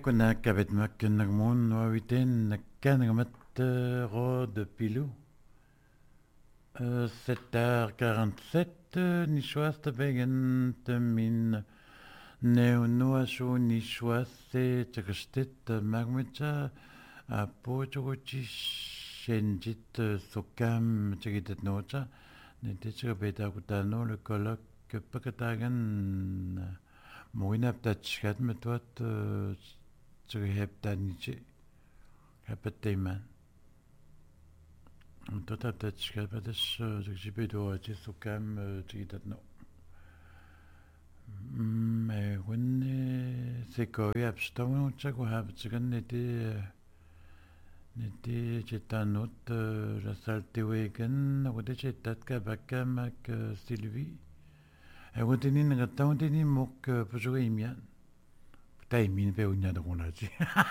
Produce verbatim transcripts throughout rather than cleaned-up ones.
kuna kabet mak nagmun wawiten nakkan gamat rod pilou. sept heures quarante-sept, nichoas tabegen min neo noasho nichoas se tchakastet magmecha a pochochi shenjit sokam tchakitet nocha ne tchakabeta kutano le colloque pakatagan moina ptachkat metwat tchakaheptaniche kapateiman. Tota ptachkat patas tchakjipedo sokam tchakitet no. Mais when c'est quoi abstam on tchak ou hab tchakan nete nete chetanot la salte wegen ou chetat ka bakamak Sylvie. Et on teni ngata on teni mok pojo imian. Tai min pe unya da konaji.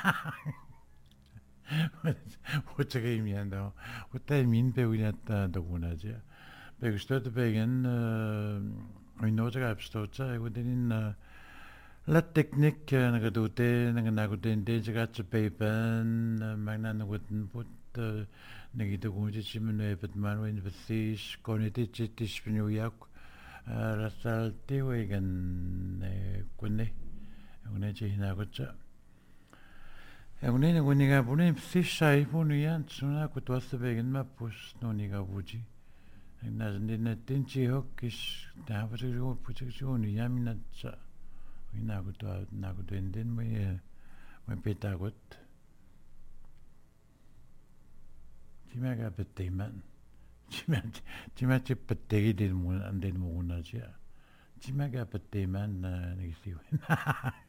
O tchak imian da. O tai min pe unya da konaji. Pe gestot begen une autre abstocha, et on la technique nagadote naganagoten de jagat pepen magna nagoten put nagito kunji chimne petman wen vesish konete chitish pnuyak rasalte wegen kunne une china gocha une ngoniga bune sishai punuyan tsuna kutwas begen mapus noniga buji Nazindina tinchi hokkish tahaparu puchakshuni yaminatsa. We naguto naguto indin we we petagot. Chimaga peteman. Chimat chimat petegi din mun andin munaja. Chimaga peteman nisiwen.